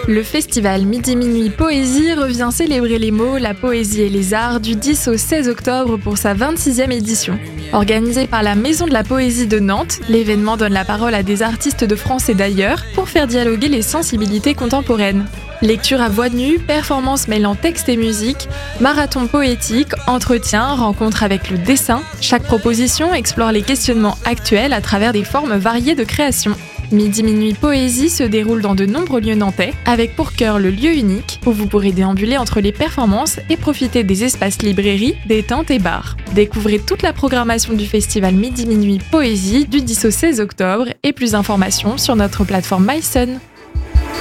Le festival Midi-Minuit Poésie revient célébrer les mots, la poésie et les arts du 10 au 16 octobre pour sa 26e édition. Organisé par la Maison de la Poésie de Nantes, l'événement donne la parole à des artistes de France et d'ailleurs pour faire dialoguer les sensibilités contemporaines. Lecture à voix nue, performances mêlant texte et musique, marathon poétique, entretien, rencontre avec le dessin, chaque proposition explore les questionnements actuels à travers des formes variées de création. Midi-Minuit Poésie se déroule dans de nombreux lieux nantais, avec pour cœur le lieu unique, où vous pourrez déambuler entre les performances et profiter des espaces librairies, détente et bars. Découvrez toute la programmation du festival Midi-Minuit Poésie du 10 au 16 octobre et plus d'informations sur notre plateforme mySun.